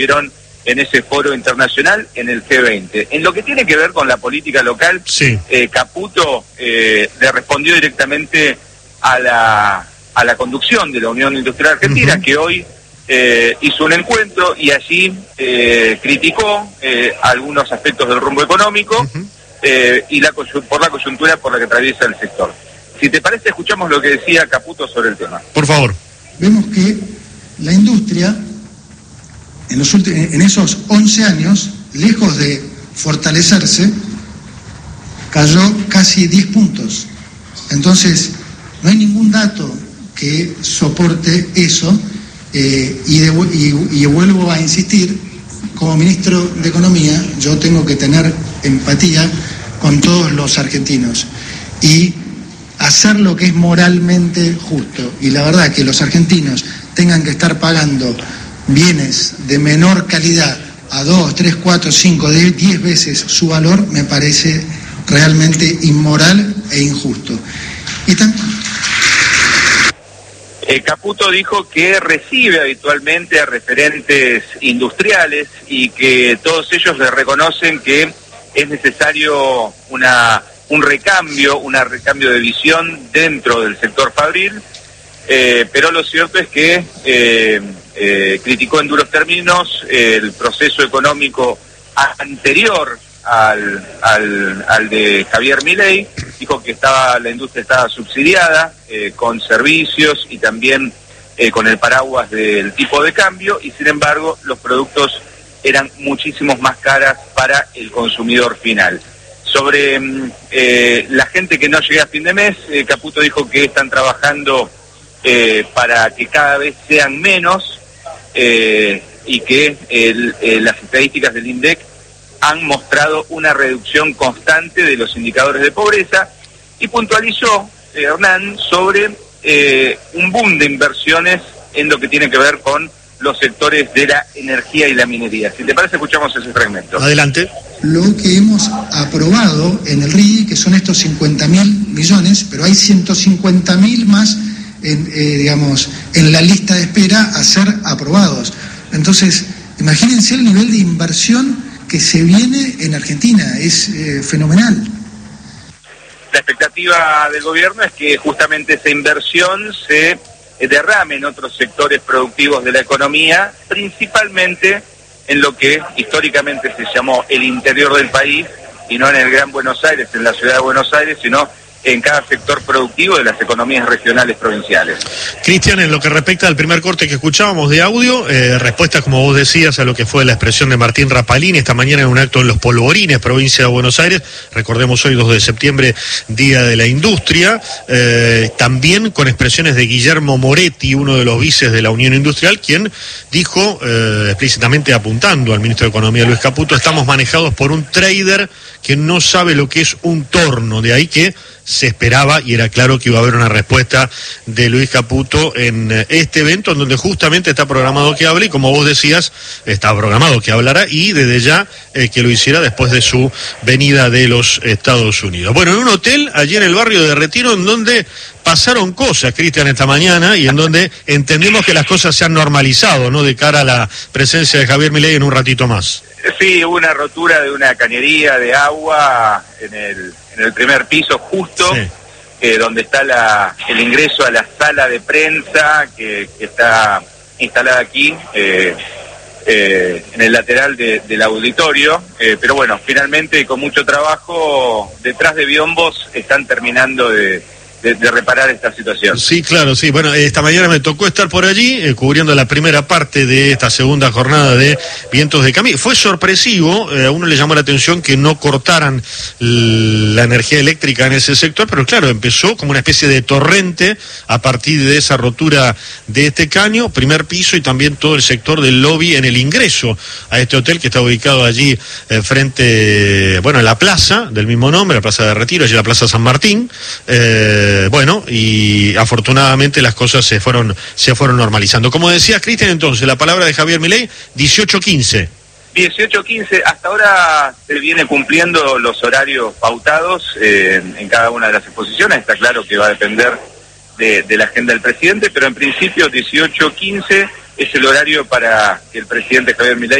estuvieron en ese foro internacional en el G20. En lo que tiene que ver con la política local, sí. Caputo le respondió directamente a la conducción de la Unión Industrial Argentina, que hoy hizo un encuentro y allí criticó algunos aspectos del rumbo económico y por la coyuntura por la que atraviesa el sector. Si te parece, escuchamos lo que decía Caputo sobre el tema. Por favor. Vemos que la industria en esos 11 años, lejos de fortalecerse, cayó casi 10 puntos. Entonces, no hay ningún dato que soporte eso, y vuelvo a insistir, como ministro de Economía, yo tengo que tener empatía con todos los argentinos y hacer lo que es moralmente justo. Y la verdad que los argentinos tengan que estar pagando bienes de menor calidad a 2, 3, 4, 5, 10 veces su valor, me parece realmente inmoral e injusto. Caputo dijo que recibe habitualmente a referentes industriales y que todos ellos le reconocen que es necesario un recambio de visión dentro del sector fabril, pero lo cierto es que criticó en duros términos el proceso económico anterior al de Javier Milei. Dijo que la industria estaba subsidiada con servicios y también con el paraguas del tipo de cambio, y sin embargo los productos eran muchísimos más caros para el consumidor final. Sobre la gente que no llega a fin de mes, Caputo dijo que están trabajando para que cada vez sean menos, y que las estadísticas del INDEC han mostrado una reducción constante de los indicadores de pobreza, y puntualizó Hernán sobre un boom de inversiones en lo que tiene que ver con los sectores de la energía y la minería. Si te parece, escuchamos ese fragmento. Adelante. Lo que hemos aprobado en el RIDI, que son estos 50.000 millones, pero hay 150.000 más en la lista de espera a ser aprobados. Entonces, imagínense el nivel de inversión que se viene en Argentina, es fenomenal. La expectativa del gobierno es que justamente esa inversión se derrame en otros sectores productivos de la economía, principalmente en lo que históricamente se llamó el interior del país, y no en el Gran Buenos Aires, en la ciudad de Buenos Aires, sino en cada sector productivo de las economías regionales provinciales. Cristian, en lo que respecta al primer corte que escuchábamos de audio, respuesta, como vos decías, a lo que fue la expresión de Martín Rapalini esta mañana en un acto en Los Polvorines, provincia de Buenos Aires. Recordemos, hoy 2 de septiembre, Día de la Industria, también con expresiones de Guillermo Moretti, uno de los vices de la Unión Industrial, quien dijo, explícitamente apuntando al ministro de Economía, Luis Caputo: estamos manejados por un trader que no sabe lo que es un torno. De ahí que se esperaba y era claro que iba a haber una respuesta de Luis Caputo en este evento, en donde justamente está programado que hable, y como vos decías, está programado que hablara, y desde ya que lo hiciera después de su venida de los Estados Unidos. Bueno, en un hotel allí en el barrio de Retiro, en donde pasaron cosas, Cristian, esta mañana, y en donde entendemos que las cosas se han normalizado, ¿no?, de cara a la presencia de Javier Milei en un ratito más. Sí, hubo una rotura de una cañería de agua en el primer piso, justo donde está el ingreso a la sala de prensa que está instalada aquí, en el lateral del auditorio, pero bueno, finalmente con mucho trabajo detrás de biombos están terminando de reparar esta situación. Sí, claro, sí. Bueno, esta mañana me tocó estar por allí, cubriendo la primera parte de esta segunda jornada de Vientos de Cami. Fue sorpresivo, a uno le llamó la atención que no cortaran la energía eléctrica en ese sector, pero claro, empezó como una especie de torrente a partir de esa rotura de este caño, primer piso, y también todo el sector del lobby en el ingreso a este hotel que está ubicado allí frente, a la plaza del mismo nombre, la Plaza de Retiro, allí la Plaza San Martín. Y afortunadamente las cosas se fueron normalizando. Como decías, Cristian, entonces, la palabra de Javier Milei, 18:15. 18:15, hasta ahora se viene cumpliendo los horarios pautados en cada una de las exposiciones. Está claro que va a depender de la agenda del presidente, pero en principio 18:15 es el horario para que el presidente Javier Milei